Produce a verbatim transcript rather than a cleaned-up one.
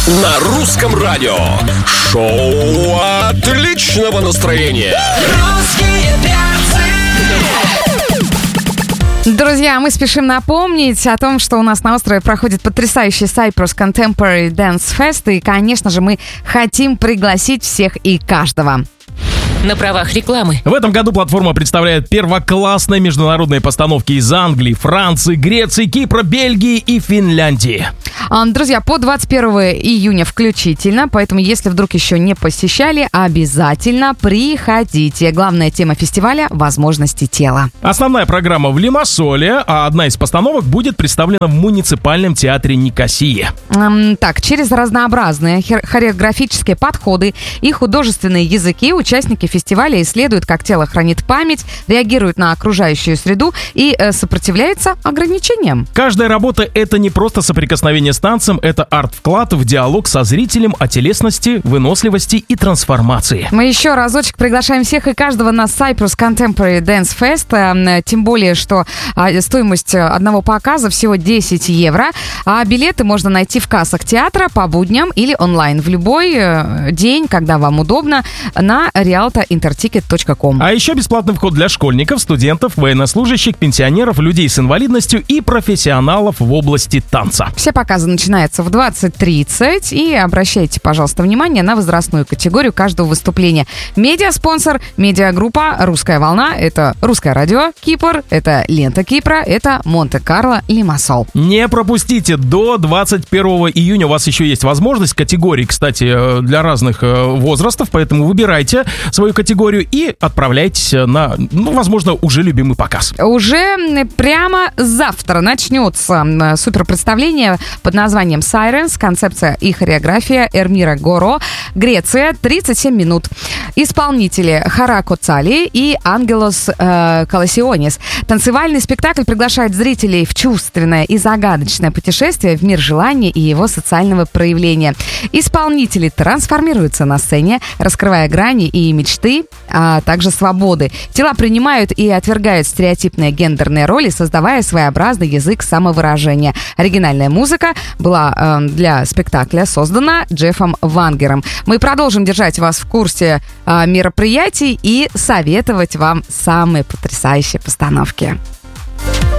На русском радио. Шоу отличного настроения. Русские перцы. Друзья, мы спешим напомнить о том, что у нас на острове проходит потрясающий Cyprus Contemporary Dance Fest. И, конечно же, мы хотим пригласить всех и каждого. На правах рекламы. В этом году платформа представляет первоклассные международные постановки из Англии, Франции, Греции, Кипра, Бельгии и Финляндии. Друзья, по двадцать первого июня включительно, поэтому если вдруг еще не посещали, обязательно приходите. Главная тема фестиваля – возможности тела. Основная программа в Лимассоле, а одна из постановок будет представлена в муниципальном театре Никосии. Эм, так, через разнообразные хореографические подходы и художественные языки участники фестиваля исследуют, как тело хранит память, реагирует на окружающую среду и э, сопротивляется ограничениям. Каждая работа – это не просто соприкосновение с танцем, это арт-вклад в диалог со зрителем о телесности, выносливости и трансформации. Мы еще разочек приглашаем всех и каждого на Cyprus Contemporary Dance Fest, тем более, что стоимость одного показа всего десять евро, а билеты можно найти в кассах театра по будням или онлайн в любой день, когда вам удобно, на риалто интертикет точка ком. А еще бесплатный вход для школьников, студентов, военнослужащих, пенсионеров, людей с инвалидностью и профессионалов в области танца. Все показы начинаются в двадцать тридцать, и обращайте, пожалуйста, внимание на возрастную категорию каждого выступления. Медиаспонсор, медиагруппа «Русская волна», это «Русское радио Кипр», это «Лента Кипра», это «Монте-Карло Лимассол». Не пропустите, до двадцать первого июня у вас еще есть возможность категорий, кстати, для разных возрастов, поэтому выбирайте свою категорию и отправляйтесь на, ну, возможно, уже любимый показ. Уже прямо завтра начнется суперпредставление под названием Sirens, концепция и хореография Эрмира Горо, Греция, тридцать семь минут. Исполнители Харако Цали и Ангелос э, Колосионис. Танцевальный спектакль приглашает зрителей в чувственное и загадочное путешествие в мир желания и его социального проявления. Исполнители трансформируются на сцене, раскрывая грани и мечты, а также свободы. Тела принимают и отвергают стереотипные гендерные роли, создавая своеобразный язык самовыражения. Оригинальная музыка была э, для спектакля создана Джеффом Вангером. Мы продолжим держать вас в курсе э, мероприятий и советовать вам самые потрясающие постановки.